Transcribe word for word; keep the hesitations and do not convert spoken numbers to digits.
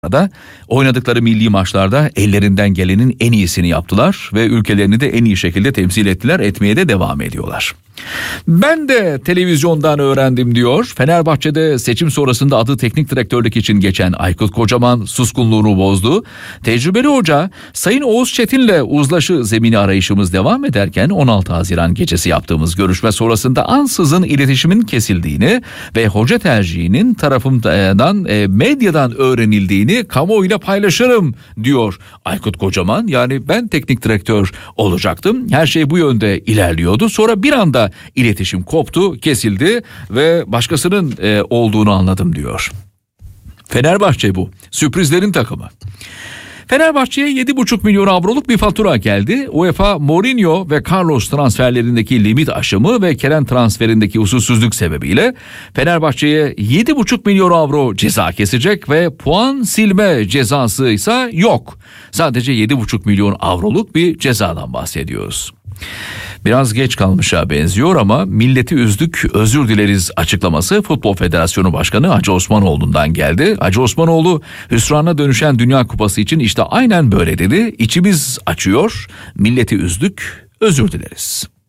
da oynadıkları milli maçlarda ellerinden gelenin en iyisini yaptılar ve ülkelerini de en iyi şekilde temsil ettiler, etmeye de devam ediyorlar. Ben de televizyondan öğrendim diyor. Fenerbahçe'de seçim sonrasında adı teknik direktörlük için geçen Aykut Kocaman suskunluğunu bozdu. Tecrübeli hoca Sayın Oğuz Çetin'le uzlaşı zemini arayışımız devam ederken on altı Haziran gecesi yaptığımız görüşme sonrasında ansızın iletişimin kesildiğini ve hoca tercihinin tarafımdan e, medyadan öğrenildiğini kamuoyuyla paylaşırım diyor Aykut Kocaman. Yani ben teknik direktör olacaktım. Her şey bu yönde ilerliyordu. Sonra bir anda iletişim koptu, kesildi ve başkasının e, olduğunu anladım diyor. Fenerbahçe bu. Sürprizlerin takımı. Fenerbahçe'ye yedi buçuk milyon avroluk bir fatura geldi. UEFA Mourinho ve Carlos transferlerindeki limit aşımı ve Kerem transferindeki usulsüzlük sebebiyle Fenerbahçe'ye yedi buçuk milyon avro ceza kesecek ve puan silme cezası ise yok. Sadece yedi buçuk milyon avroluk bir cezadan bahsediyoruz. Biraz geç kalmışa benziyor ama milleti üzdük, özür dileriz açıklaması Futbol Federasyonu Başkanı Hacı Osmanoğlu'ndan geldi. Hacı Osmanoğlu hüsrana dönüşen Dünya Kupası için işte aynen böyle dedi. İçimiz açıyor, milleti üzdük, özür dileriz.